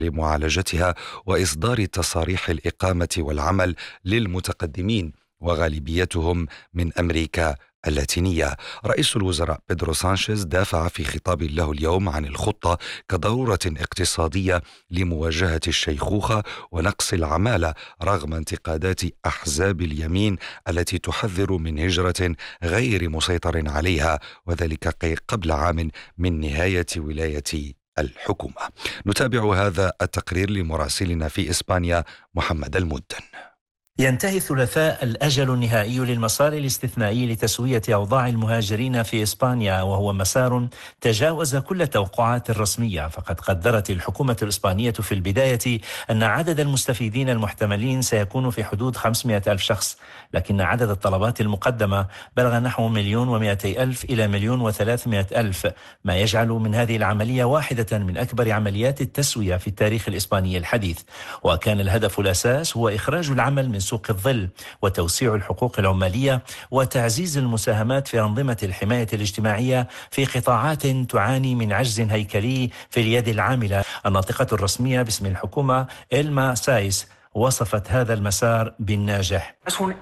لمعالجتها وإصدار تصاريح الإقامة والعمل للمتقدمين وغالبيتهم من أمريكا اللاتينية. رئيس الوزراء بيدرو سانشيز دافع في خطاب له اليوم عن الخطة كضرورة اقتصادية لمواجهة الشيخوخة ونقص العمالة رغم انتقادات أحزاب اليمين التي تحذر من هجرة غير مسيطر عليها، وذلك قبل عام من نهاية ولاية الحكومة. نتابع هذا التقرير لمراسلنا في إسبانيا محمد المدن. ينتهي الثلاثاء الأجل النهائي للمسار الاستثنائي لتسوية أوضاع المهاجرين في إسبانيا، وهو مسار تجاوز كل التوقعات الرسمية. فقد قدرت الحكومة الإسبانية في البداية أن عدد المستفيدين المحتملين سيكون في حدود 500 ألف شخص، لكن عدد الطلبات المقدمة بلغ نحو 1,200,000 إلى 1,300,000، ما يجعل من هذه العملية واحدة من أكبر عمليات التسوية في التاريخ الإسباني الحديث. وكان الهدف الأساس هو إخراج العمل من سوق الظل وتوسيع الحقوق العمالية وتعزيز المساهمات في أنظمة الحماية الاجتماعية في قطاعات تعاني من عجز هيكلي في اليد العاملة. الناطقة الرسمية باسم الحكومة إلما سايس وصفت هذا المسار بالناجح.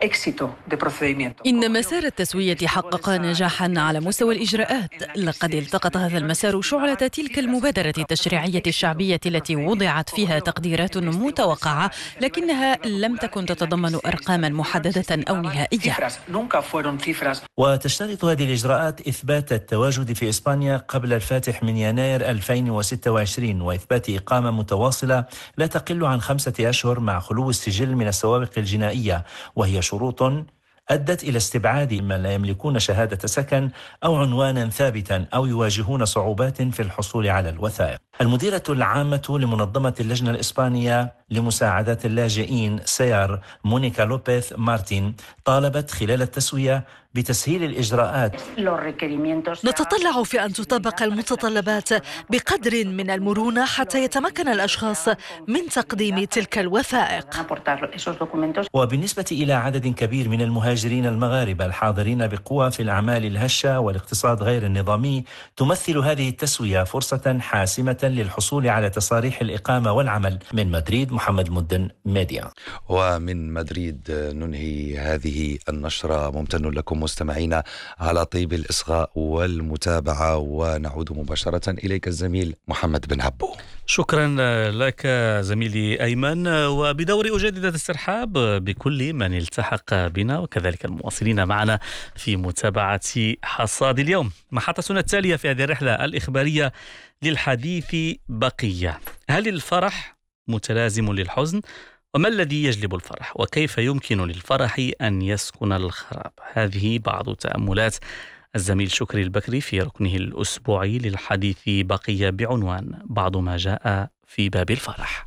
إن مسار التسوية حقق نجاحا على مستوى الإجراءات. لقد التقط هذا المسار شعلة تلك المبادرة التشريعية الشعبية التي وضعت فيها تقديرات متوقعة، لكنها لم تكن تتضمن أرقاما محددة أو نهائية. وتشترط هذه الإجراءات إثبات التواجد في إسبانيا قبل الفاتح من يناير 2026 وإثبات إقامة متواصلة لا تقل عن 5 أشهر مع خلو السجل من السوابق الجنائية، وهي شروط أدت إلى استبعاد من لا يملكون شهادة سكن أو عنوانا ثابتا أو يواجهون صعوبات في الحصول على الوثائق. المديرة العامة لمنظمة اللجنة الإسبانية لمساعدة اللاجئين سيار مونيكا لوبيث مارتين طالبت خلال التسوية بتسهيل الإجراءات. نتطلع في أن تطبق المتطلبات بقدر من المرونة حتى يتمكن الأشخاص من تقديم تلك الوثائق. وبالنسبة إلى عدد كبير من المهاجرين المغاربة الحاضرين بقوة في الأعمال الهشة والاقتصاد غير النظامي، تمثل هذه التسوية فرصة حاسمة للحصول على تصاريح الإقامة والعمل. من مدريد محمد مدن ميديا. ومن مدريد ننهي هذه النشرة. ممتن لكم مستمعينا على طيب الإصغاء والمتابعة، ونعود مباشرة إليك الزميل محمد بن عبو. شكرا لك زميلي أيمن، وبدوري أجدد الترحاب بكل من التحق بنا وكذلك المواصلين معنا في متابعة حصاد اليوم. محطتنا التالية في هذه الرحلة الإخبارية للحديث بقية. هل الفرح متلازم للحزن؟ وما الذي يجلب الفرح؟ وكيف يمكن للفرح أن يسكن الخراب؟ هذه بعض تأملات الزميل شكري البكري في ركنه الأسبوعي للحديث بقية بعنوان بعض ما جاء في باب الفرح.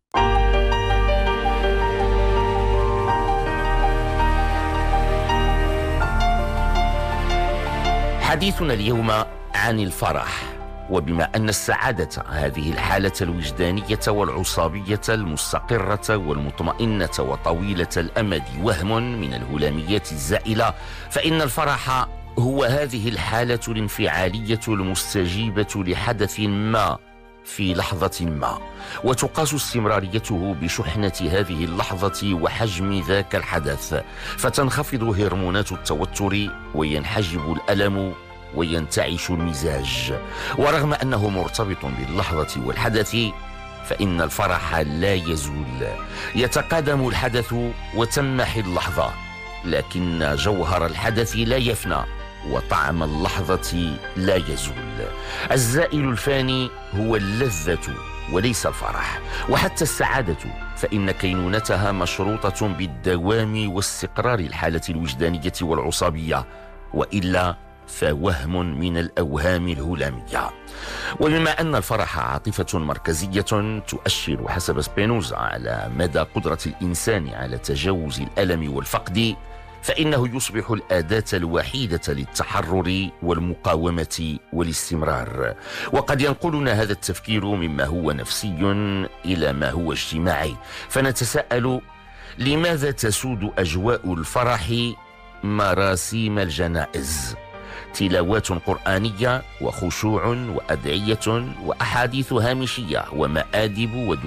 حديثنا اليوم عن الفرح، وبما أن السعادة هذه الحالة الوجدانية والعصابية المستقرة والمطمئنة وطويلة الأمد وهم من الهلاميات الزائلة، فإن الفرح هو هذه الحالة الانفعالية المستجيبة لحدث ما في لحظة ما، وتقاس استمراريته بشحنة هذه اللحظة وحجم ذاك الحدث، فتنخفض هرمونات التوتر وينحجب الألم وينتعش المزاج. ورغم أنه مرتبط باللحظة والحدث، فإن الفرح لا يزول، يتقادم الحدث وتمحي اللحظة، لكن جوهر الحدث لا يفنى وطعم اللحظة لا يزول. الزائل الفاني هو اللذة وليس الفرح، وحتى السعادة فإن كينونتها مشروطة بالدوام واستقرار الحالة الوجدانية والعصبية، وإلا فوهم من الأوهام الهلامية. وبما أن الفرح عاطفة مركزية تؤشر حسب سبينوزا على مدى قدرة الإنسان على تجاوز الألم والفقد، فإنه يصبح الأداة الوحيدة للتحرر والمقاومة والاستمرار. وقد ينقلنا هذا التفكير مما هو نفسي إلى ما هو اجتماعي، فنتساءل: لماذا تسود أجواء الفرح مراسيم الجنائز؟ تلاوات قرآنية وخشوع وأدعية وأحاديث هامشية ومآدب